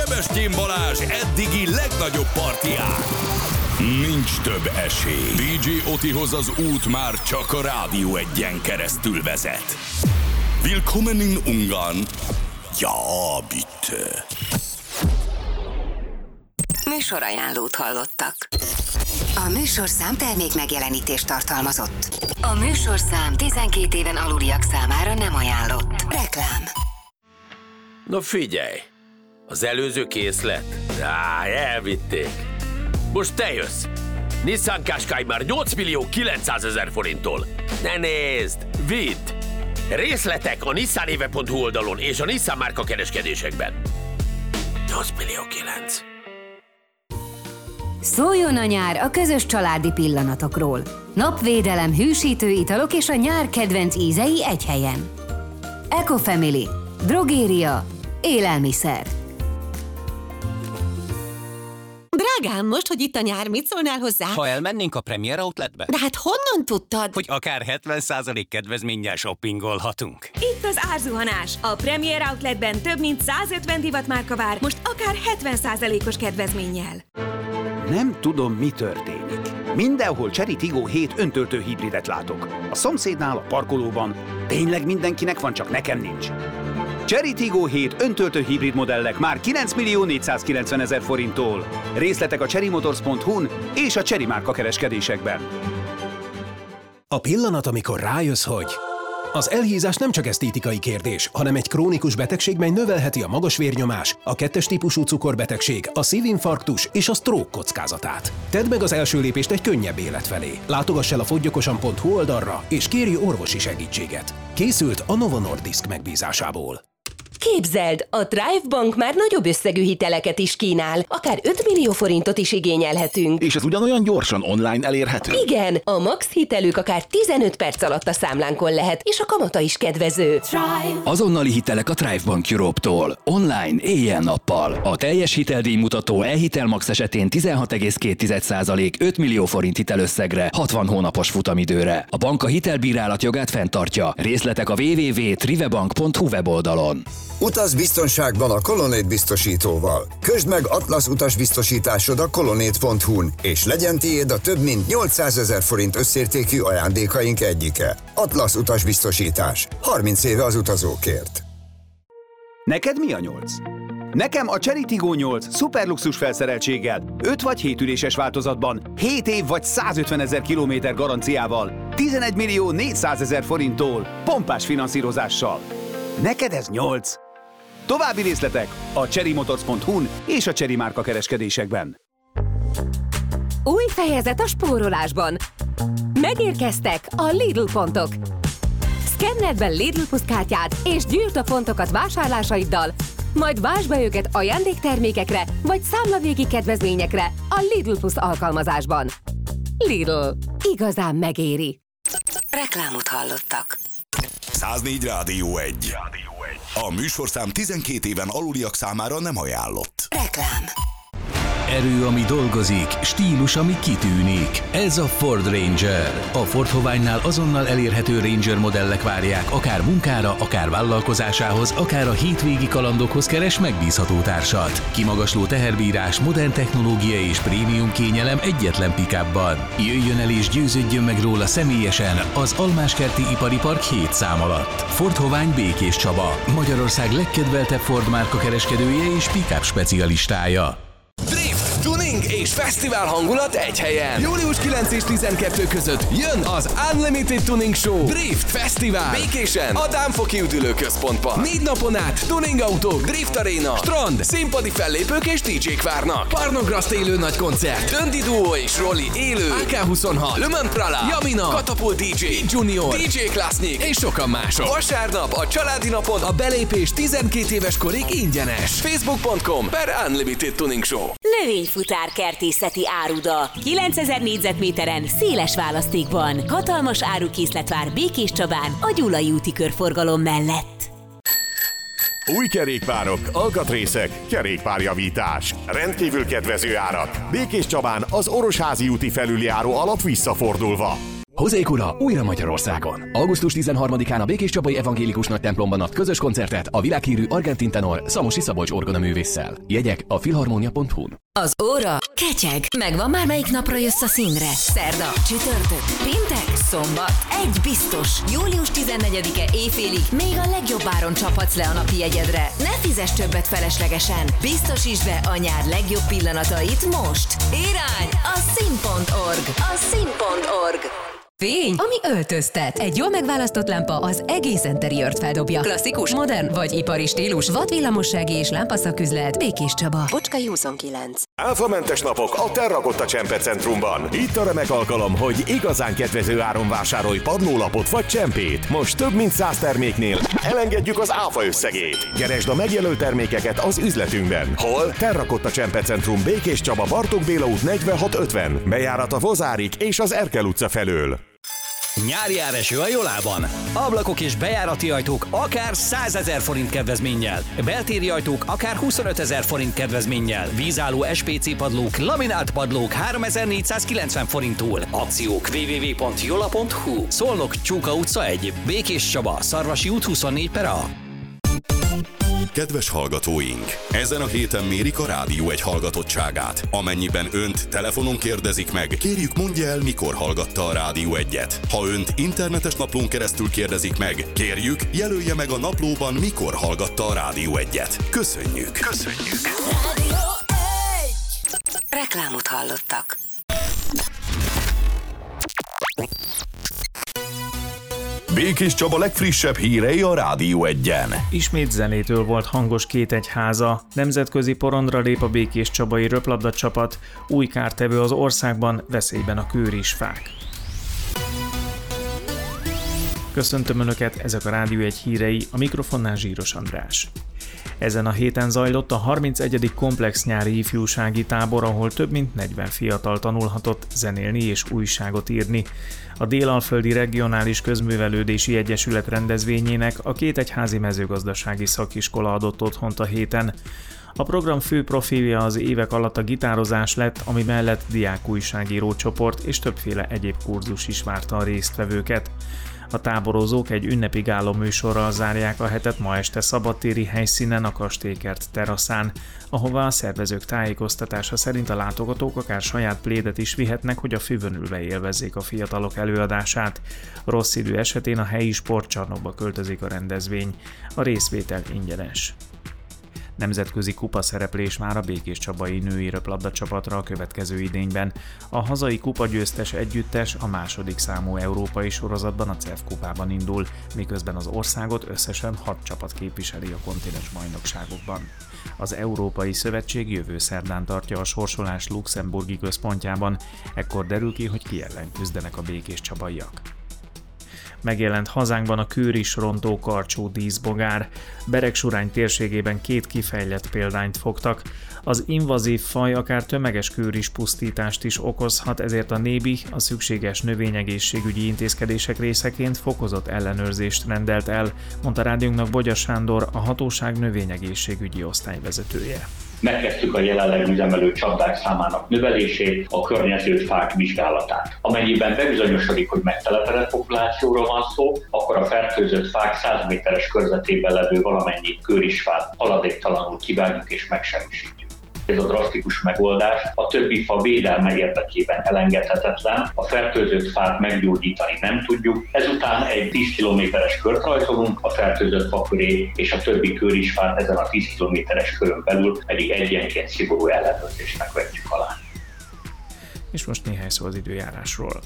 Sebestyén Balázs eddigi legnagyobb partián. Nincs több esély. DJ Otihoz az út már csak a Rádió Egyen keresztül vezet. Willkommen in Ungarn. Ja, bitte. Műsorajánlót hallottak. A műsorszám termék megjelenítést tartalmazott. A műsorszám 12 éven aluliak számára nem ajánlott. Reklám. Na figyelj, az előző készlet? Elvitték. Most te jössz. Nissan Qashqai már 8.900.000 forinttól. Ne nézd, vidd! Részletek a nissanéve.hu oldalon és a Nissan márka kereskedésekben. 8.900.000. Szóljon a nyár a közös családi pillanatokról. Napvédelem, hűsítő italok és a nyár kedvenc ízei egy helyen. Ecofamily. Drogéria. Élelmiszer. Drágám, most, hogy itt a nyár, mit szólnál hozzá? Ha elmennénk a Premier Outletbe? De hát honnan tudtad? Hogy akár 70% kedvezménnyel shoppingolhatunk. Itt az árzuhanás. A Premier Outletben több mint 150 divatmárka vár, most akár 70%-os kedvezménnyel. Nem tudom, mi történik. Mindenhol Chery Tiggo 7 öntöltő hibridet látok. A szomszédnál, a parkolóban. Tényleg mindenkinek van, csak nekem nincs. Chery Tiggo 7 öntöltő hibrid modellek már 9.490.000 forinttól. Részletek a cherrymotors.hu-n és a Chery márka kereskedésekben. A pillanat, amikor rájössz, hogy az elhízás nem csak esztétikai kérdés, hanem egy krónikus betegség, mely növelheti a magas vérnyomás, a 2-es típusú cukorbetegség, a szívinfarktus és a stroke kockázatát. Tedd meg az első lépést egy könnyebb élet felé. Látogass el a foggyokosan.hu oldalra, és kérj orvosi segítséget. Készült a Novo Nordisk megbízásából. Képzeld, a Thrive Bank már nagyobb összegű hiteleket is kínál, akár 5 millió forintot is igényelhetünk. És ez ugyanolyan gyorsan online elérhető? Igen, a max hitelük akár 15 perc alatt a számlánkon lehet, és a kamata is kedvező. Thrive. Azonnali hitelek a Thrive Bank Europe-tól. Online, éjjel-nappal. A teljes hiteldíjmutató e-hitel max esetén 16,2% 5 millió forint hitelösszegre, 60 hónapos futamidőre. A bank a hitelbírálat jogát fenntartja. Részletek a www.trivebank.hu weboldalon. Utaz biztonságban a Colonnade biztosítóval. Közd meg Atlasz utasbiztosításod a colonnade.hu-n, és legyen tiéd a több mint 800.000 forint összértékű ajándékaink egyike. Atlasz utasbiztosítás. 30 éve az utazókért. Neked mi a 8? Nekem a Chery Tiggo 8 szuperluxus felszereltséggel, 5 vagy 7 üléses változatban, 7 év vagy 150.000 kilométer garanciával, 11.400.000 forinttól, pompás finanszírozással. Neked ez 8? További részletek a cherrymotors.hu-n és a Chery márka kereskedésekben. Új fejezet a spórolásban. Megérkeztek a Lidl pontok. Szkenneld be Lidl Plus kártyád és gyűjtsd a pontokat vásárlásaiddal, majd vásd be őket ajándéktermékekre vagy számlavégi kedvezményekre a Lidl Plus alkalmazásban. Lidl. Igazán megéri. Reklámot hallottak. 104 Rádió 1. A műsorszám 12 éven aluliak számára nem ajánlott. Reklám. Erő, ami dolgozik, stílus, ami kitűnik. Ez a Ford Ranger. A Ford Hoványnál azonnal elérhető Ranger modellek várják, akár munkára, akár vállalkozásához, akár a hétvégi kalandokhoz keres megbízható társat. Kimagasló teherbírás, modern technológia és prémium kényelem egyetlen pick-upban. Jöjjön el és győződjön meg róla személyesen az Almáskerti Ipari Park 7 szám alatt. Ford Hovány Békés Csaba, Magyarország legkedveltebb Ford márka kereskedője és pick-up specialistája. Drift, tuning és fesztivál hangulat egy helyen. Július 9 és 12 között jön az Unlimited Tuning Show Drift Fesztivál Békésen, a Dámfoki Üdülőközpontban. 4 napon át tuning autók, drift aréna, strand, színpadi fellépők és DJ-k várnak. Parnograszt élő nagy koncert, Döndi Duo és Rolli élő, AK26, Le Mans Prala, Jamina, Katapult DJ, Junior, DJ Klasnik és sokan mások. Vasárnap a családi napon a belépés 12 éves korig ingyenes. Facebook.com/Unlimited Tuning Show. Növényfutár kertészeti áruda. 9000 négyzetméteren, széles választékban. Hatalmas árukészlet vár Békés Csabán, a Gyulai úti körforgalom mellett. Új kerékpárok, alkatrészek, kerékpárjavítás. Rendkívül kedvező árak. Békés Csabán az Orosházi úti felüljáró alatt visszafordulva. Hozékura újra Magyarországon. Augusztus 13-án a Békéscsabai Evangélikus Nagytemplomban ad közös koncertet a világhírű argentin tenor Szamosi Szabolcs orgonaművésszel. Jegyek a filharmonia.hu-n. Az óra ketyeg. Megvan már, melyik napra jössz a színre? Szerda, csütörtök, péntek, szombat. Egy biztos. Július 14-e éjfélig még a legjobb áron csaphatsz le a napi jegyedre. Ne fizess többet feleslegesen. Biztosítsd be a nyár legjobb pillanatait most. Irány a szín.org. A szín.org. Fény, ami öltöztet. Egy jól megválasztott lámpa az egész interiört feldobja. Klasszikus, modern vagy ipari stílus. Watt-villamossági és lámpaszaküzlet. Békés Csaba. Bocskai 29. Áfamentes napok a Terrakotta Csempe Centrumban. Itt a remek alkalom, hogy igazán kedvező áron vásárolj padlólapot vagy csempét. Most több mint 100 terméknél elengedjük az áfa összegét. Keresd a megjelölt termékeket az üzletünkben. Hol? Terrakotta Csempe Centrum, Békés Csaba, Bartók Béla út 4650. Bejárat a Vozárik és az Erkel utca felől. Nyári áreső a Jolában. Ablakok és bejárati ajtók akár 100 000 forint kedvezménnyel. Beltéri ajtók akár 25 000 forint kedvezménnyel. Vízálló SPC padlók, laminált padlók 3490 forinttól. Akciók www.jola.hu. Szolnok, Csóka utca 1. Békés Csaba, Szarvasi út 24/A. Kedves hallgatóink! Ezen a héten mérik a Rádió Egy hallgatottságát. Amennyiben önt telefonon kérdezik meg, kérjük mondja el, mikor hallgatta a Rádió Egyet. Ha önt internetes naplón keresztül kérdezik meg, kérjük, jelölje meg a naplóban, mikor hallgatta a Rádió Egyet. Köszönjük! Köszönjük! Rádió Egy! Reklámot hallottak. Békés Csaba legfrissebb hírei a Rádió Egyen. Ismét zenétől volt hangos két egyháza. Nemzetközi porondra lép a Békés Csabai röplabda csapat, új kártevő az országban, veszélyben a kőrizsfák. Köszöntöm Önöket, ezek a Rádió Egy hírei, a mikrofonnál Zsíros András. Ezen a héten zajlott a 31. komplex nyári ifjúsági tábor, ahol több mint 40 fiatal tanulhatott zenélni és újságot írni. A Dél-Alföldi Regionális Közművelődési Egyesület rendezvényének a két egyházi mezőgazdasági szakiskola adott otthont a héten. A program fő profilja az évek alatt a gitározás lett, ami mellett diákújságíró csoport és többféle egyéb kurzus is várta a résztvevőket. A táborozók egy ünnepi gála műsorral zárják a hetet ma este szabadtéri helyszínen, a Kastélykert teraszán, ahová a szervezők tájékoztatása szerint a látogatók akár saját plédet is vihetnek, hogy a füvön ülve élvezzék a fiatalok előadását. Rossz idő esetén a helyi sportcsarnokba költözik a rendezvény. A részvétel ingyenes. Nemzetközi kupaszereplés már a Békés Csabai női röplabda csapatra a következő idényben. A hazai kupagyőztes együttes a második számú európai sorozatban, a CEF kupában indul, miközben az országot összesen 6 csapat képviseli a kontinens bajnokságokban. Az Európai Szövetség jövő szerdán tartja a sorsolás luxemburgi központjában, ekkor derül ki, hogy ki ellen küzdenek a békés csabaiak. Megjelent hazánkban a kőrizsrontó karcsú díszbogár. Beregsurány térségében 2 kifejlett példányt fogtak. Az invazív faj akár tömeges kőrizspusztítást is okozhat, ezért a NÉBI a szükséges növényegészségügyi intézkedések részeként fokozott ellenőrzést rendelt el, mondta rádiónknak Bogyas Sándor, a hatóság növényegészségügyi osztályvezetője. Megkezdtük a jelenleg üzemelő csapdák számának növelését, a környező fák vizsgálatát. Amennyiben bebizonyosodik, hogy megtelepedett populációról van szó, akkor a fertőzött fák 100 méteres körzetében levő valamennyi kőrizsfát haladéktalanul kivágjuk és megsemmisítjük. Ez a drasztikus megoldás a többi fa védelme érdekében elengedhetetlen, a fertőzött fát meggyógyítani nem tudjuk, ezután egy 10 kilométeres kört rajzolunk a fertőzött fa köré, és a többi kőrizsfát ezen a 10 kilométeres körön belül pedig egyenként szigorú ellenőrzésnek vetjük alá. És most néhány szó az időjárásról.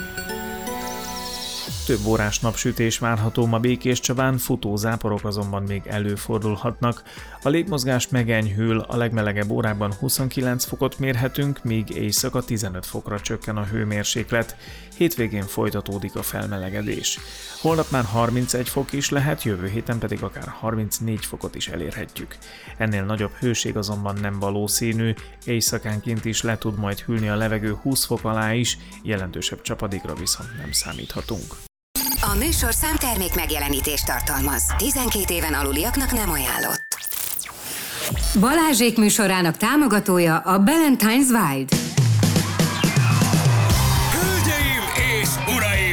Több órás napsütés várható ma Békés Csabán, futó záporok azonban még előfordulhatnak. A légmozgás megenyhül, a legmelegebb órákban 29 fokot mérhetünk, míg éjszaka 15 fokra csökken a hőmérséklet. Hétvégén folytatódik a felmelegedés. Holnap már 31 fok is lehet, jövő héten pedig akár 34 fokot is elérhetjük. Ennél nagyobb hőség azonban nem valószínű, éjszakánként is le tud majd hűlni a levegő 20 fok alá is, jelentősebb csapadékra viszont nem számíthatunk. A műsorszám termék megjelenítést tartalmaz. 12 éven aluliaknak nem ajánlott. Balázsék műsorának támogatója a Ballantine's Wild. Hölgyeim és uraim!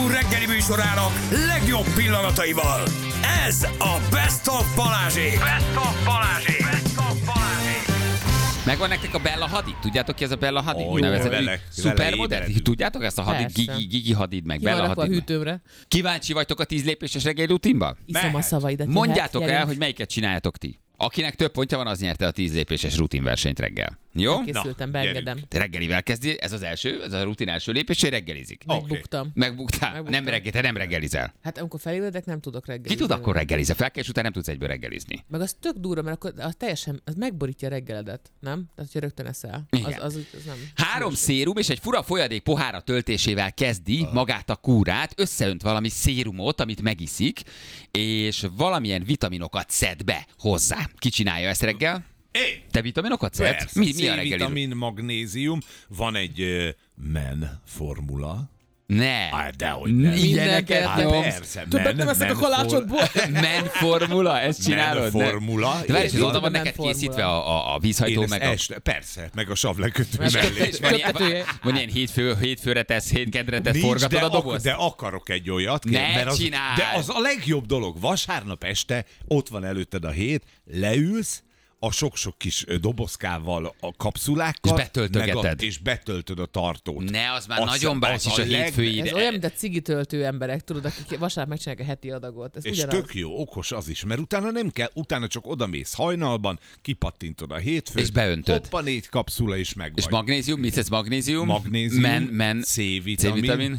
Úr reggeli műsorának legjobb pillanataival. Ez a Best of Balázsék. Best of Balázsék. Best of Balázsék. Megvan nektek a Bella Hadid? Tudjátok ki ez a Bella Hadid? Vele Szupermodell? Tudjátok ezt a Hadid? Gigi Hadid meg Bella Hadid. A hűtőmre. Kíváncsi vagytok a 10 lépéses reggeli rutinba? Iszom a szavaidat. Mondjátok el, hogy melyiket csináljátok ti. Akinek több pontja van, az nyerte a 10 lépéses rutinversenyt reggel. Jó? Készültem, beengedem. Reggelivel kezdi, ez az első, ez a rutin első lépés, hogy reggelizik. Megbuktam. Megbuktam. Te nem reggelizel. Hát amikor felébredek, nem tudok reggelizni. Ki tud akkor reggelizni? Felkelés után nem tudsz egyből reggelizni. Meg az tök durva, mert akkor az teljesen, az megborítja a reggeledet, nem? Tehát, hogy rögtön eszel. Az nem. 3 szérum és egy fura folyadék pohára töltésével kezdi magát a kúrát, összeönt valami szérumot, amit megiszik, és valamilyen vitaminokat szed be hozzá. Ki csinálja ezt reggel? Te vitaminokat szedsz? Mi a reggeli? C-vitamin, magnézium, van egy men formula. Ne. Dehogy nem. Ilyeneket persze. Többet nem eszek a kalácsodból. Men formula? Ezt csinálod? Men formula. De várj, és oda van neked készítve a vízhajtó meg a... Persze, meg a savlekötő mellé. Van ilyen hétfőre tesz, hétkedre tesz, forgatod a dobozt? De akarok egy olyat. Ne csinálj! De az a legjobb dolog. Vasárnap este ott van előtted a hét, leülsz, a sok-sok kis dobozkával, a kapszulákkal, és betöltöd a tartót. Ne, az már nagyon bácsis a hétfői. Ez olyan, mint a cigitöltő emberek, tudod, akik vasárnap megcsinálják a heti adagot. Ez és ugyanaz. Tök jó, okos az is, mert utána nem kell, utána csak odamész hajnalban, kipattintod a hétfőt, és beöntöd. Hoppa, 4 kapszula, és megvagy. És magnézium? Mit szedsz magnézium? Magnézium, C-vitamin,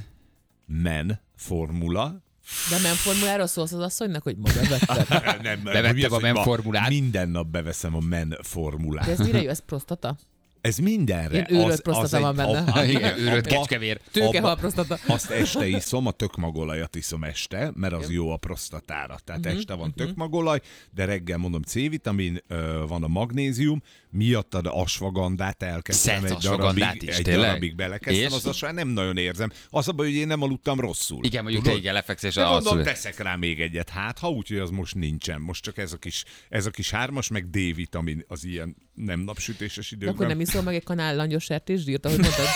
men formula. De men formuláról szólsz az asszonynak, hogy ma bevettem? Nem, bevettem a men formulát. Minden nap beveszem a men formulát. De ez mire jó? Ez prostata? Ez mindenre. Én őrölt prostata van benne. Igen, őrölt kecskevér. Tőkehal prostata. Azt este iszom, a tökmagolajat iszom este, mert az jó a prostatára. Tehát este van tökmagolaj, de reggel mondom C-vitamin, van a magnézium, miattad asvagandát elkezdtem egy darabig belekezdtem, az már nem nagyon érzem. Az a baj, hogy én nem aludtam rosszul. Igen, mondjuk te igen lefeksz, és de mondom, teszek rá még egyet, ha úgyhogy az most nincsen. Most csak ez a kis 3-as, meg D-vitamin az ilyen nem napsütéses időkben. Akkor nem iszol meg egy kanál langyos sertészsírt, ahogy mondtad?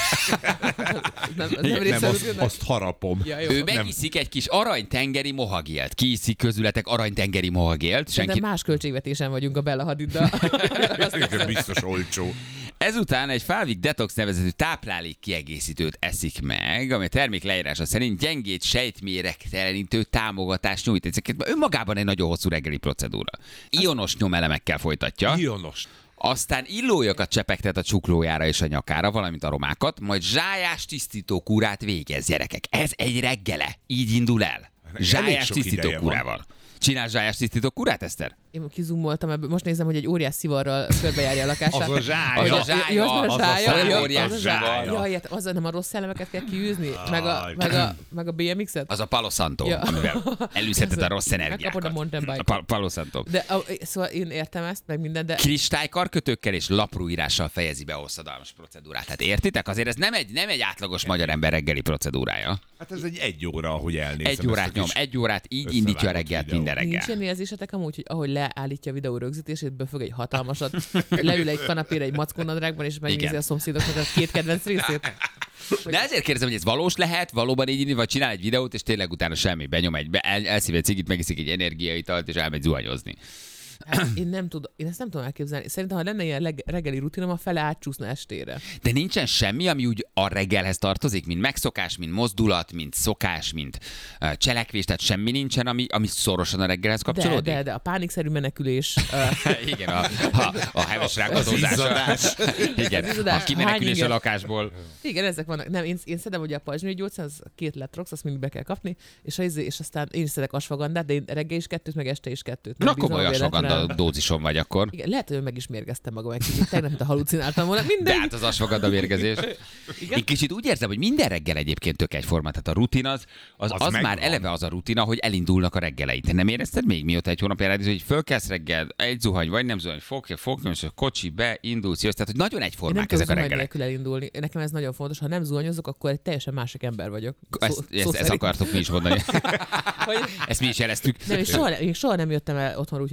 nem azt harapom. Ja, jó, ő megiszik egy kis aranytengeri mohagélt. Ki iszik közületek aranytengeri mohagélt? De más költségvetésen vagyunk a Bella Hadiddal. Biztos olcsó. Ezután egy Falvik Detox nevezetű táplálék kiegészítőt eszik meg, ami a termék leírása szerint gyengét sejtméregtelenítő támogatást nyújt. Ez önmagában egy nagyon hosszú reggeli procedúra. Ionos nyomelemekkel folytatja. Ionos. Aztán illójakat csepegtet a csuklójára és a nyakára, valamint aromákat, majd zsájás tisztító kúrát végez, gyerekek. Ez egy reggele. Így indul el. Zsájás tisztító kúrával. Csinálsz zsájás tisztító kúrát, Eszter? Én kizumoltam ebből. Most nézem, hogy egy óriás szivarral körbejárja a lakását. Az a zsája. Az a zsája. Az nem a rossz szellemeket kell kiűzni? Meg a BMX-et? Az a Palo Santo, amivel elűzheted a rossz energiákat. Megkapod a mountain bike-ot. Palo Santo. De szóval én értem ezt, meg minden, de... Kristálykarkötőkkel és laprúírással fejezi be a hosszadalmas procedúrát. Tehát értitek? Azért ez nem egy átlagos magyar ember reggeli procedúrája. Hát ez egy óra, ahogy elnézem. Egy órát nyom, egy órát így indítja a reggelt minden reggel. Nincs ilyen érzésetek amúgy, hogy ahogy leállítja a videó rögzítését, befög egy hatalmasat, leül egy kanapére egy mackónadrágban, és megnézi a szomszédoknak a 2 kedvenc részét. De ezért kérdezem, hogy ez valós lehet, valóban így indít, vagy csinál egy videót, és tényleg utána semmi, benyom elszív egy cigit, megiszik egy energiaitalt, és elmegy zuhanyozni. Hát én ezt nem tudom elképzelni. Szerintem, ha lenne ilyen reggeli rutinom, a fele átcsúszna estére. De nincsen semmi, ami úgy a reggelhez tartozik, mint megszokás, mint mozdulat, mint szokás, mint cselekvés, tehát semmi nincsen, ami szorosan a reggelhez kapcsolódik? De a pánikszerű menekülés. Igen, a heves rákadózás. Igen, a kimenekülés a lakásból. Igen, ezek vannak. Nem, én szedem ugye a pajzsmirigy gyógyszer, az 2 letrox, azt mindig be kell kapni, és aztán én is szedek asfagandát, de én reggel is 2, meg este is 2. Na, komoly asfaganda dózison vagy akkor. Igen, lehet, hogy meg is mérgeztem magam egy kicsit. Tegnap, mint a halucináltam volna. De hát az asfaganda mérgezés. Én kicsit úgy érzem, hogy minden reggel egyébként tök egyforma. Tehát a rutin az már eleve az a rutina, hogy elindulnak a reggeleid. Te nem érezted még mióta egy hónapja rádió, hogy fölkelsz reggel, egy zuhany, vagy nem zuhany, fogja, és a kocsi be, indulsz, jössz. Tehát, hogy nagyon egyformák ezek a reggelek. Elindulni. Nekem ez nagyon fontos. Ha nem zuhanyozok, akkor egy teljesen másik ember vagyok. Ezt akartok mi is mondani. Ezt mi is jeleztük. Én soha nem jöttem el otthonról, úgyhogy nem zuhanyoztam.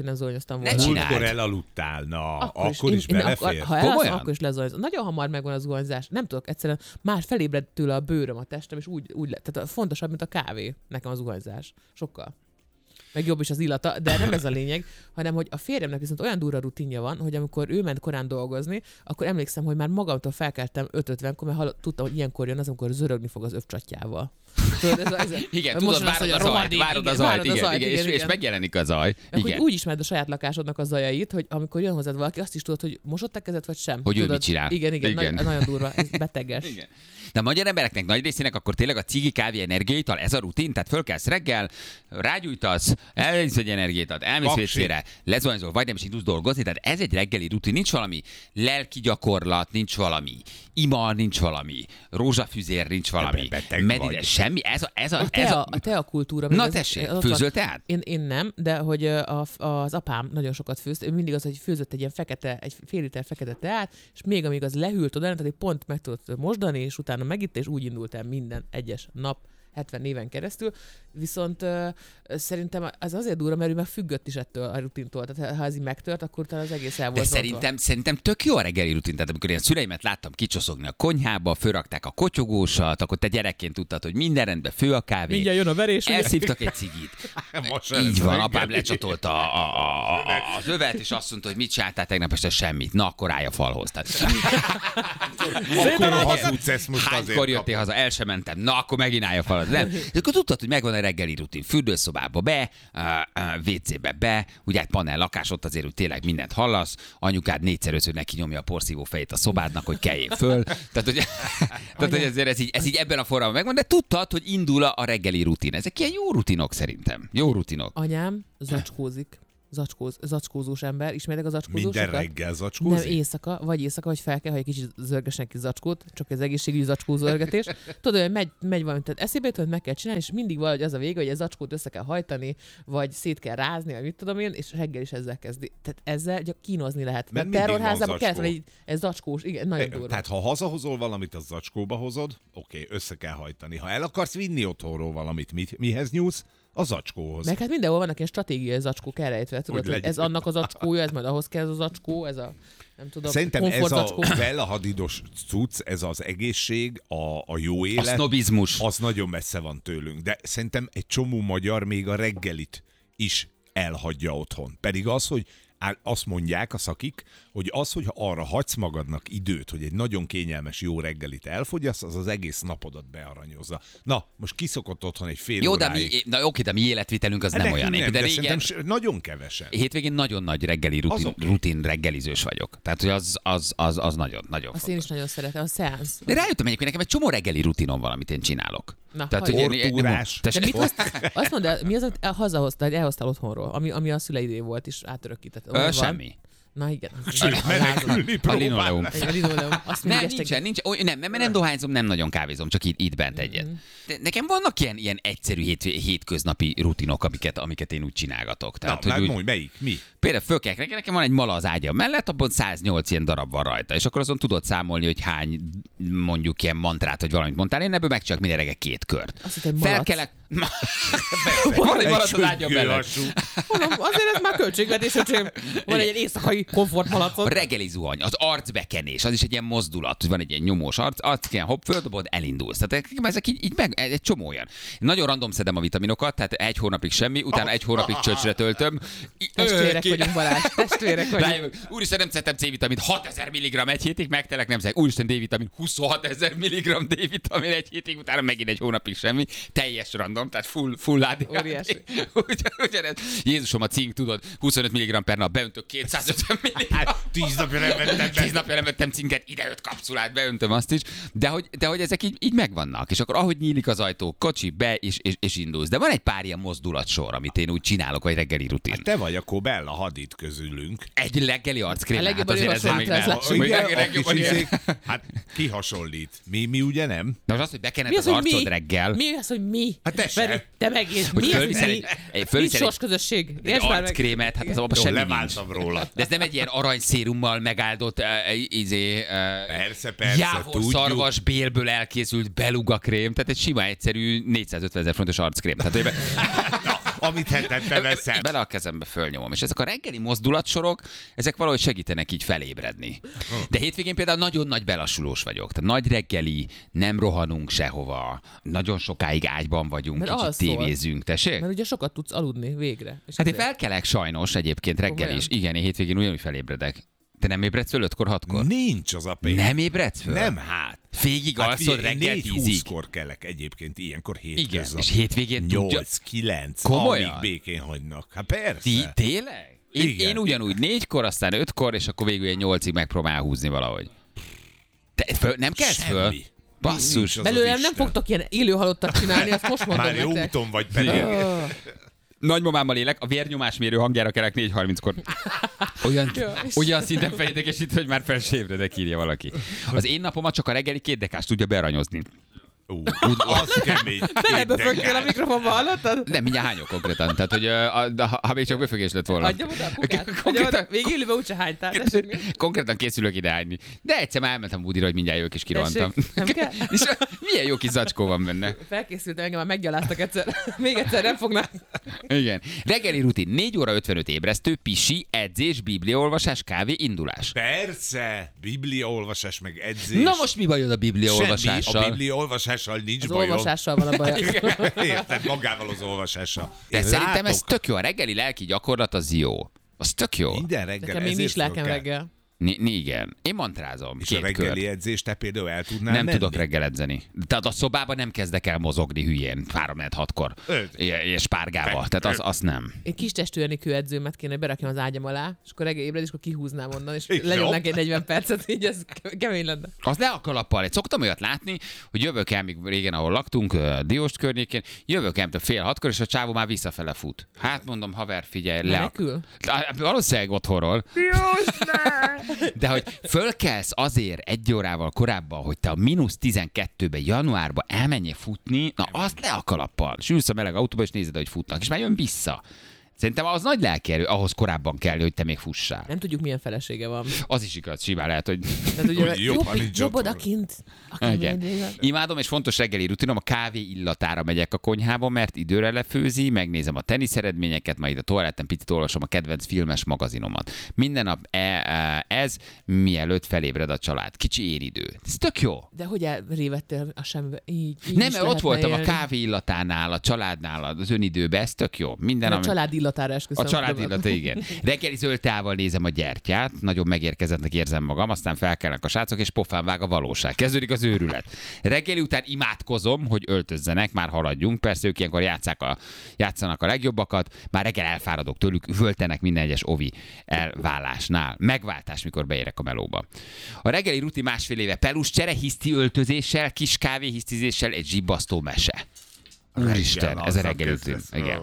zuhanyoztam volna. Múltkor elaludtál, na, akkor is belefér. Ha elalszom, akkor is lezuhanyozom. Nagyon hamar megvan a zuhanyzás. Nem tudok, egyszerűen már felébred tőle a bőröm, a testem, és úgy tehát fontosabb, mint a kávé nekem a zuhanyzás. Sokkal. Meg jobb is az illata, de nem ez a lényeg, hanem hogy a férjemnek viszont olyan durva rutinja van, hogy amikor ő ment korán dolgozni, akkor emlékszem, hogy már magamtól felkeltem 5:50-kor, mert tudtam, hogy ilyenkor jön az, amikor zörögni fog az övcsatjával. Igen, tudod, várod a zajt, és megjelenik a zaj. Igen. Úgy ismered a saját lakásodnak a zajait, hogy amikor jön hozzád valaki, azt is tudod, hogy mosott a kezed, vagy sem. Hogy ő mit csinál. Igen. Nagyon durva, ez beteges. Igen. De a magyar embereknek nagy részének akkor tényleg a cigi, kávé, energiaital, ez a rutin, tehát fölkelsz reggel, rágyújtasz, elvisz egy energiaitat, elmész vécére, lezuhanyzol, vagy nem is indulsz dolgozni, tehát ez egy reggeli rutin, nincs valami lelki gyakorlat, nincs valami ima, nincs valami rózsafüzér, nincs valami medide, semmi, ez a teakultúra. Na tessék, főzöl teát? Én nem, de hogy az apám nagyon sokat főzt, ő mindig az, hogy főzött egy fél liter fekete teát, és még amíg az lehűlt oda, tehát pont meg tudott mosdani, és utána megitt, és úgy indult el minden egyes nap, 70 éven keresztül, viszont szerintem ez azért durva, mert ő meg függött is ettől a rutintól. Tehát ha ez így megtört, akkor utána az egész el volt. De szerintem tök jó a reggeli rutin. Tehát amikor én a szüleimet láttam kicsoszogni a konyhába, fölrakták a kotyogósat, akkor te gyerekként tudtad, hogy minden rendben, fő a kávé. Mindjárt jön a verés. Elszívtak egy cigit. Így van, apám lecsatolta az övet, és azt mondta, hogy mit csináltál tegnap este, semmit. Na, akkor állj a falhoz. Akkor hazudsz, ezt most azért. Hánykor jöttél haza? El sem mentem. Na, akkor megint állj a falhoz. Nem. És akkor tudtad, hogy megvan a reggeli rutin. Fürdőszobába be, WC-be be, ugye egy panel lakás, ott azért, hogy tényleg mindent hallasz, anyukád 4x5 neki nyomja a porszívó fejét a szobádnak, hogy kelljél föl. Tehát, hogy ezért ez így ebben a formában megvan, de tudtad, hogy indul a reggeli rutin. Ezek ilyen jó rutinok szerintem. Jó rutinok. Anyám zacskózik. Zacskózós ember. Ismertek a zacskózósokat? Minden reggel zacskózik? Nem, éjszaka, vagy fel kell, hogy egy kicsit zörgesnek ki zacskót, csak az egészségügyi zacskózörgetés. Tudod, hogy megy valami, tehát eszébe jut, hogy meg kell csinálni, és mindig valahogy az a vége, hogy egy zacskót össze kell hajtani, vagy szét kell rázni, vagy mit tudom én, és reggel is ezzel kezdi. Tehát ezzel kínozni lehet. Mert terrorházában kellett volna egy zacskós, igen, nagyon durva. Tehát ha hazahozol valamit, az zacskóba hozod, oké, össze kell hajtani. Ha el akarsz vinni otthonról valamit, mihez nyúlsz? A zacskóhoz. Meg hát mindenhol vannak ilyen stratégiai zacskók elrejtve, tudod, hogy ez annak az zacskója, ez majd ahhoz kell ez a zacskó, ez a nem tudom, szerintem ez a felhadidos cucc, ez az egészség, a jó élet. A sznobizmus. Az nagyon messze van tőlünk. De szerintem egy csomó magyar még a reggelit is elhagyja otthon. Pedig az, hogy azt mondják a szakik, hogy az, hogyha arra hagysz magadnak időt, hogy egy nagyon kényelmes jó reggelit elfogyassz, az az egész napodat bearanyozza. Na, most kiszokott otthon egy fél óráig. De mi életvitelünk az nem olyan. De régen, nagyon kevesen. Hétvégén nagyon nagy reggeli rutin reggelizős vagyok. Tehát, hogy az nagyon azt én is nagyon szeretem, a szeánsz. De rájöttem egyébként, nekem egy csomó reggeli rutinom van, amit én csinálok. Na, tehát, hogy azt mondd el, mi az, amit hazahoztál, elhoztál otthonról, ami a szüleidé volt, és átörökített? Semmi. Na igen. A linoleum. Azt nincs. Nem dohányzom, nem nagyon kávézom, csak itt bent egyet. De nekem vannak ilyen egyszerű hétköznapi rutinok, amiket én úgy csinálgatok. Tehát, na, hogy melyik? Mi? Például fölkelek, nekem van egy mala az ágya mellett, abban 108 ilyen darab van rajta, és akkor azon tudod számolni, hogy hány mondjuk ilyen mantrát, vagy valamit mondtál, én ebből megcsinálok minden reggel 2 kört. Felkelek. Van egy malac az ágya mellett. Azért ez már költségvetés, hogy van egy éjszakai komfortmalacot. A reggeli zuhany, az arcbekenés, az is egy ilyen mozdulat, van egy ilyen nyomós arc kell, hopp, földobod, elindulsz. Tehát ezek így meg, egy csomó olyan. Nagyon random szedem a vitaminokat, tehát 1 hónapig semmi, utána 1 hónapig csöcsre töltöm. Testvérek vagyunk, Balázs, testvérek vagyunk. Úristen, nem szedtem C-vitamint, 6000 mg egy hétig, megtelek, nem szedek. Úristen, D-vitamin, 26000 mg D-vitamin egy hétig, utána megint 1 hónapig semmi. Teljes random, tehát full ADHD. Óriási. Ugyanez. Jézusom, a cink, tudod, 25 mg per nap, beöntök 250 mg. 10 napja nem vettem. 10 napja nem vettem cinket, ide 5 kapszulát, beöntöm azt is. De hogy ezek így megvannak. És akkor ahogy nyílik az ajtó, kocsi be, és indulsz. De van egy pár ilyen mozdulatsor, amit én úgy csinálok, vagy reggeli rutin. Hát te vagy akkor Bella Hadid közülünk. Egy reggeli arckrém. Hát azért ez még nem. Hát ki hasonlít? Mi ugye nem? Na az, hogy bekened az arcod reggel. Mi az, hogy mi? Hát te se. Te megint. Mi az, hogy mi? Nincs sors közösség. Egy arckrémet, hát az abban semmi nincs. Róla. De ez nem egy ilyen aranyszérummal megáldott persze, jávor szarvas bélből elkészült beluga krém, tehát egy sima egyszerű 450 000 forintos arckrém. Tehát, amit hetente veszem. Bele a kezembe fölnyomom. És ezek a reggeli mozdulatsorok, ezek valahogy segítenek így felébredni. De hétvégén például nagyon nagy belassulós vagyok. Tehát nagy reggeli, nem rohanunk sehova, nagyon sokáig ágyban vagyunk, mert kicsit tévézünk. Tessék? Mert ugye sokat tudsz aludni végre. És Hát én felkelek sajnos egyébként reggel is. Igen, én hétvégén ugyanúgy felébredek. Te nem ébredsz föl 5-kor, 6-kor? Nincs az a pénz. Nem ébredsz föl? Nem, hát. Végig alszod reggel 10-ig. 4-20-kor kelek egyébként, ilyenkor Igen, hétköznap. és hétvégén tudja. 8-9, Komolyan? amíg békén hagynak. Hát persze. Tényleg? Én ugyanúgy 4-kor, aztán 5-kor, és akkor végül 8-ig megpróbál húzni valahogy. Te nem kezd föl? Basszus. Belőlem nem fogtok ilyen élő halottat csinálni, azt most mondom nektek. Már jó úton vagy pedig. Nagymamámmal élek, a vérnyomásmérő hangjára kelek 4:30-kor. Olyan szinten fejédekesít, hogy már fel se ébredek, írja valaki. Az én napomat csak a reggeli 2 dekást tudja bearanyozni. Az kemény. Beleböfögtél a mikrofonba, hallottad? Nem, mindjárt hányok konkrétan. Tehát, hogy ha még csak böfögés lett volna. Adjam oda a pukát. Még élőben úgyse hánytál. Konkrétan készülök ide hányni. De egyszer már elmentem Budira, hogy mindjárt jövök és kirohantam. És milyen jó kis zacskó van benne. Felkészültem, engem már meggyaláztak egyszer. Még egyszer nem fognak. Igen. Reggeli rutin. 4 óra 55 ébresztő, pisi, edzés, bibliaolvasás, kávé, indulás. Persze. Bibliaolvasás meg edzés. Na most mi bajod a bibliaolvasással? Semmi. A bibliaolvasással nincs az bajom. Olvasással van a baj. Érted, magával az olvasással. De szerintem ez tök jó. A reggeli lelki gyakorlat az jó. Az tök jó. Minden reggel. Nekem én is lelkem reggel. Igen. Én mantrázom. És a reggeli edzést te például el tudnál Nem menni? tudok reggel edzeni. Tehát a szobában nem kezdek el mozogni hülyén 3-6-kor. És párgával. Tehát az nem. Én kis testű Enikő edzőmet kéne, hogy berakjam az ágyam alá, és akkor reggel ébred, és akkor kihúznám onnan, és lenyomnak egy 40 percet, így ez kemény lenne. Az le a kalappal. Egy szoktam olyat látni, hogy jövök el, még régen, ahol laktunk, Dióst környékén, jövök el 5:30-kor, és a csávó már visszafele fut. Hát mondom, haver, figyelj, menekül? Valószínűleg otthonról. De hogy fölkelsz azért 1 órával korábban, hogy te a -12-ben januárban elmenjél futni, na azt le a kalappal. És ülsz a meleg autóba, és nézed, hogy futnak, és már jön vissza. Szerintem az nagy lelkierő, ahhoz korábban kell, hogy te még fussál. Nem tudjuk, milyen felesége van. Az is igaz, simán lehet, hogy jobb odakint. Imádom, és fontos reggeli rutinom, a kávé illatára megyek a konyhába, mert időre lefőzi, megnézem a teniszeredményeket, majd a toaletten picit olvasom a kedvenc filmes magazinomat. Minden nap ez, mielőtt felébred a család. Kicsi éridő. Ez tök jó. De hogy elrévettél a semmibe? Így nem, mert ott voltam a kávé illatánál, a családnál, az önidőben, ez tök jó. Minden, a család illatára esküszöm. A család illata, igen. Reggeli zöld teával nézem a gyertyát, nagyon megérkezettnek érzem magam, aztán felkelnek a srácok, és pofán vág a valóság. Kezdődik az őrület. Reggeli után imádkozom, hogy öltözzenek, már haladjunk. Persze ők ilyenkor játszanak a legjobbakat, már reggel elfáradok tőlük, völtenek minden egyes ovi elválásnál. Megváltás, mikor beérek a melóba. A reggeli rutin 1,5 éve pelus csere, hiszti öltözéssel, kis kávé hisztizéssel, egy zsibbasztó mese. Úristen, ez a reggeli rutin. Igen.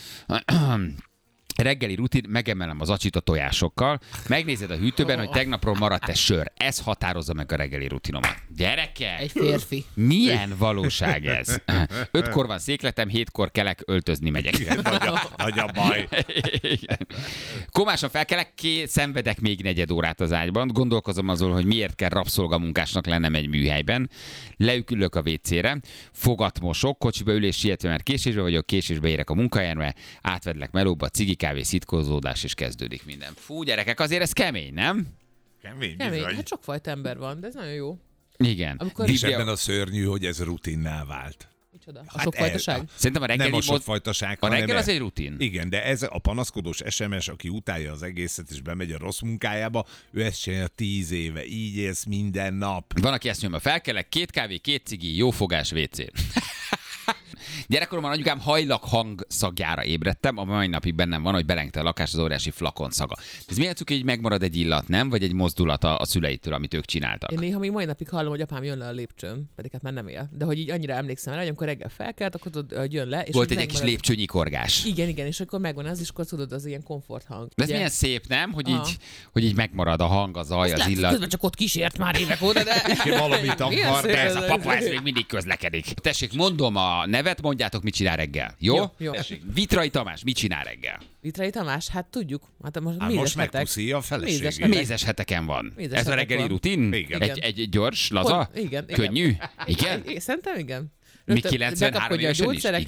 Reggeli rutin, megemelem az acsit a tojásokkal, megnézed a hűtőben, hogy tegnapról maradt-e sör. Ez határozza meg a reggeli rutinomat. Gyerekek! Egy férfi. Milyen valóság ez? 5-kor van székletem, 7-kor kelek, öltözni megyek. Igen, nagy a baj. Komásan felkelek, szenvedek még 4 órát az ágyban, gondolkozom azon, hogy miért kell rabszolgamunkásnak lennem egy műhelyben. Leükülök a WC-re, fogat mosok, kocsiba ülés sietve, mert késésbe vagyok, késésbe érek a munkahelyemre, átvedlek melóba, cigi kávé, szitkozódás, és kezdődik minden. Fú, gyerekek, azért ez kemény, nem? Kemény. Hát sokfajta ember van, de ez nagyon jó. Igen. És ebben a szörnyű, hogy ez rutinná vált. Micsoda? A sokfajtaság? Szerintem a reggeli nem a sokfajtaság, a reggel az egy rutin. Igen, de ez a panaszkodós SMS, aki utálja az egészet és bemegy a rossz munkájába, ő ezt csinálja 10 éve. Így élsz minden nap. Van, aki ezt nyomja, felkelek, 2 kávé, 2 cigi, jó fogás WC. Gyerekkoromban anyukám hajlak hangszagjára ébredtem, a mai napig bennem van, hogy belengte a lakás az óriási flakon szaga. Ez milyen cuki, hogy megmarad egy illat, nem? Vagy egy mozdulat a szüleitől, amit ők csináltak? Én néha még mai napig hallom, hogy apám jön le a lépcsőn, pedig hát már nem él. De hogy így annyira emlékszem rá, hogy amikor reggel felkelt, akkor tudod, jön le. És volt egy kis lépcsőnyikorgás. Igen, és akkor megvan az, és akkor tudod, az ilyen komforthang. De ez milyen szép, nem? Hogy így megmarad a hang, a zaj, az illat. Közben csak ott kísért már évek óta, de valamit akar. Ez a papa, ez még mindig közlekedik. Tessék, mondom a nevet, mondjátok, mit csinál reggel. Jó? Vitrai Tamás, mit csinál reggel? Vitrai Tamás, hát tudjuk. Hát most megpuszíja a feleségét. Mézes heteken van. Ez a reggeli rutin? Igen. Egy gyors, laza? Igen. Könnyű? Igen? Szerintem igen. Mi 93 évesen is? Igen?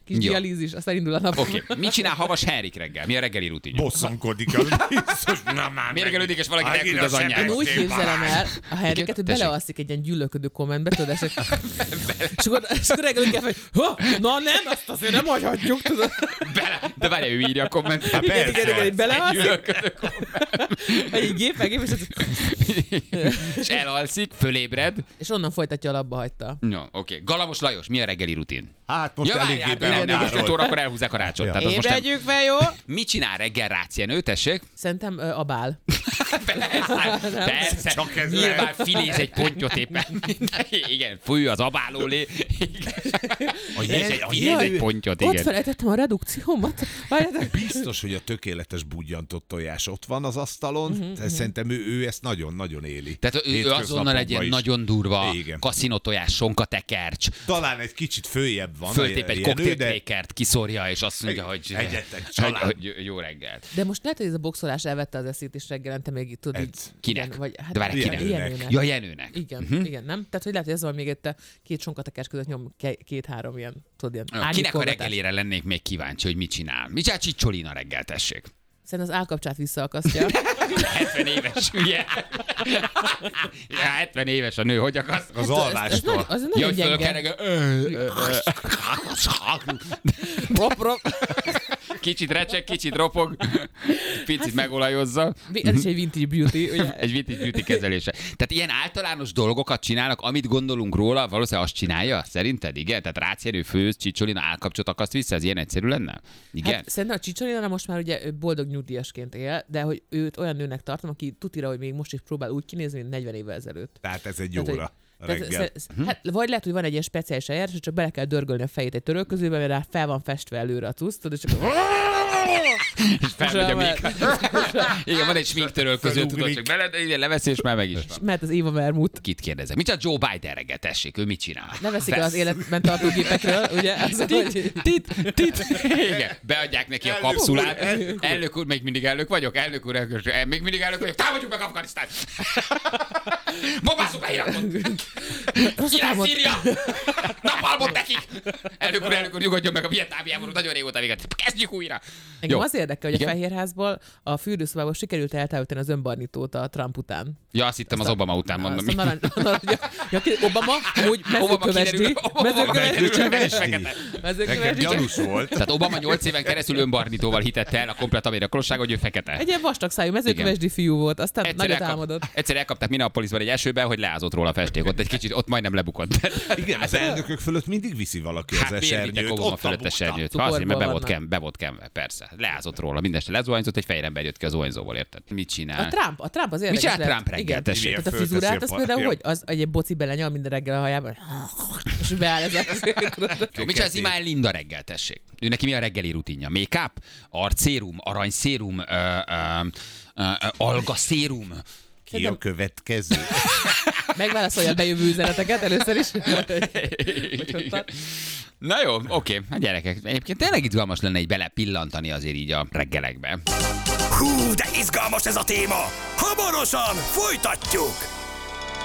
Kis dialízis, aztán indul a nap. Oké. Mit csinál Havas Henrik reggel? Mi a reggeli rutinja? Bosszankodik. Mérgelődik, és valaki elküld az anyjára. Én úgy képzelem el a Henriket, hogy belealszik egy ilyen gyűlölködő kommentbe, tudod, és akkor reggel hogy na nem, azt azért nem hagyhatjuk, tudod. De várj, ő írja a kommentet. Igen, belealszik. Egy gép, és elalszik, fölébred. És onnan folytatja, a labba hagyta. No, oké. Galamos Lajos, mi a reggeli rutin? Hát most eléggé belennáról. 5 órakor elhúzzák a rácsot. Ja. Ébredjük fel, jó? Mit csinál reggel Rácz Jenő, tessék? Szerintem a bál. Persze, nyilván filéz egy pontyot éppen. Igen, fúj az abálólé. Egy pontyot, igen. Ott felejtettem a redukciómat. Biztos, hogy a tökéletes budjantott tojás ott van az asztalon. Szerintem ő ezt nagyon-nagyon éli. Tehát ő azonnal egy ilyen nagyon durva kaszinótojás, sonkatekercs. Talán egy kicsit följebb van. Föltép egy koktéltrékert, kiszórja, és azt mondja, hogy jó reggelt. De most lehet, hogy ez a boxolás elvette az eszét, és reggelente még tudod. Kinek? Vagy, de várj, kinek? Ja, Jenőnek. Igen, nem? Tehát, hogy lehet, hogy ez van még itt két sonkatekercs között nyom 2-3 ilyen, tudod, ilyen kinek a reggelére lennék még kíváncsi, hogy mit csinál? Mit csinál Csicsolina reggel, tessék? Szerintem az állkapcsát visszaakasztja. 70 éves, ugye? 70 éves a nő, hogy akaszt? Az alvástól. Az nagyon gyenge. Kicsit recseg, kicsit ropog, picit megolajozza. Ez is egy vintage beauty, ugye? Egy vintage beauty kezelése. Tehát ilyen általános dolgokat csinálnak, amit gondolunk róla, valószínűleg azt csinálja, szerinted? Igen? Tehát Rácz Jenő főz, Csicsolina állkapcsot akaszt vissza, ez ilyen egyszerű lenne? Igen? Hát, szerintem a Csicsolina most már ugye boldog nyugdíjasként él, de hogy őt olyan nőnek tartom, aki tutira, hogy még most is próbál úgy kinézni, mint 40 évvel ezelőtt. Tehát ez egy óra. Hát, vagy lehet, hogy van egy ilyen speciális eljárás, hogy csak bele kell dörgölni a fejét egy törölközőbe, mert rá fel van festve előre a cucc, tudod, és csak... és felmegy a még. Igen, van egy sminktörölköző, tudod, csak leveszi, és már meg is van. Mert az Éva Vermut. Kit kérdezek? Mit a Joe Biden reggel, tessék, ő mit csinál? Ne veszik el az életben tartó gépekről, ugye? Tit. Igen, beadják neki a kapszulát. Elnök úr, még mindig elnök vagyok? Még mindig elnök vagyok? Támadjuk meg Afganisztánt! Bombázzuk a Irakot! Király Szíria! Napalmot nekik! Elnök úr, nyugodjon meg, a vietnámi háború nagyon régóta véget. Kezdjük újra! Engem az érdekel, hogy a Fehérházból a fürdőszobából sikerült eltávolítani az önbarnítót a Trump után. Ja, azt hittem az Obama után mondom. Obama, úgy mezőkövesdi. Gyanús volt. Tehát Obama 8 éven keresztül önbarnítóval hitette el a komplet amerikai hogy ő fekete. Egy ilyen vastag szájú mezőkövesdi fiú volt, aztán nagyot álmodott. Egyszer elkapták Minneapolisban egy esőben, hogy leázott róla a festék. Ott egy kicsit, ott majdnem lebukott. Igen, az elnökök fölött mindig viszi valaki az esernyőt. Obama fölött esernyőt. Azért, mert be volt kenve, persze. Leázott róla, mindeste lezuhanyzott, egy fejrember jött ki a zuhanyzóból, érted? Mit csinál? A Trump az érdekes. Mit csinál Trump reggel, tessék? Tehát a frizurát, az például, hogy az egy boci belenyal minden reggel a hajában, és beáll ez mit csinál az Imáel Linda reggel, tessék? Ő neki mi a reggeli rutinja? Make-up? Arcszérum? Aranyszérum? Algaszérum? Ki a következő? Megválaszolja a bejövő üzeneteket először is. Na jó, oké. Hát gyerekek, egyébként tényleg izgalmas lenne így belepillantani azért így a reggelekbe. Hú, de izgalmas ez a téma! Hamarosan folytatjuk!